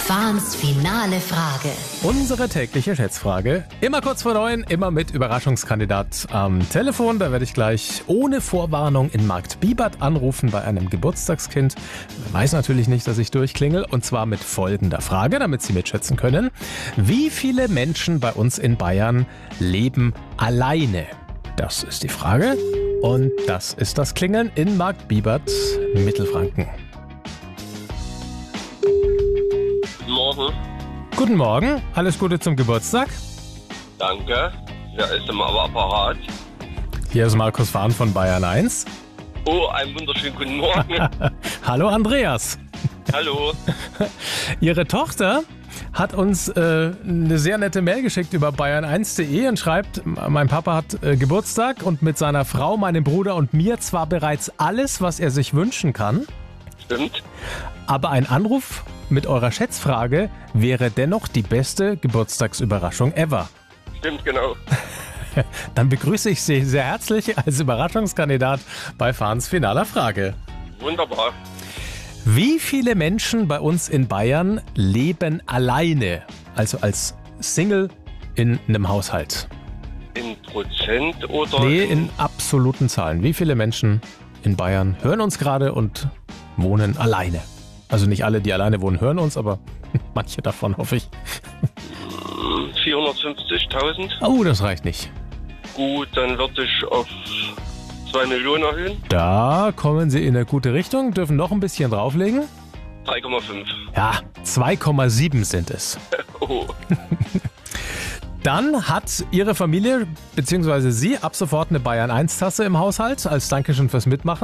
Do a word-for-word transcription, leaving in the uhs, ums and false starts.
Fahns finale Frage. Unsere tägliche Schätzfrage. Immer kurz vor neun, immer mit Überraschungskandidat am Telefon. Da werde ich gleich ohne Vorwarnung in Markt Bibert anrufen bei einem Geburtstagskind. Er weiß natürlich nicht, dass ich durchklingel. Und zwar mit folgender Frage, damit Sie mitschätzen können. Wie viele Menschen bei uns in Bayern leben alleine? Das ist die Frage. Und das ist das Klingeln in Markt Bibert, Mittelfranken. Guten Morgen. Guten Morgen, alles Gute zum Geburtstag. Danke. Wer ist im Apparat? Hier ist Markus Fahn von Bayern eins. Oh, einen wunderschönen guten Morgen. Hallo Andreas. Hallo. Ihre Tochter hat uns äh, eine sehr nette Mail geschickt über bayern eins punkt de und schreibt, mein Papa hat äh, Geburtstag und mit seiner Frau, meinem Bruder und mir zwar bereits alles, was er sich wünschen kann. Stimmt. Aber ein Anruf mit eurer Schätzfrage wäre dennoch die beste Geburtstagsüberraschung ever. Stimmt, genau. Dann begrüße ich Sie sehr herzlich als Überraschungskandidat bei Fahns finaler Frage. Wunderbar. Wie viele Menschen bei uns in Bayern leben alleine, also als Single in einem Haushalt? In Prozent oder? Nee, in absoluten Zahlen. Wie viele Menschen in Bayern hören uns gerade und wohnen alleine? Also nicht alle, die alleine wohnen, hören uns, aber manche davon, hoffe ich. vierhundertfünfzigtausend. Oh, das reicht nicht. Gut, dann würde ich auf zwei Millionen erhöhen. Da kommen Sie in eine gute Richtung, dürfen noch ein bisschen drauflegen. drei Komma fünf. Ja, zwei Komma sieben sind es. Oh. Dann hat Ihre Familie bzw. Sie ab sofort eine Bayern eins Tasse im Haushalt als Dankeschön fürs Mitmachen.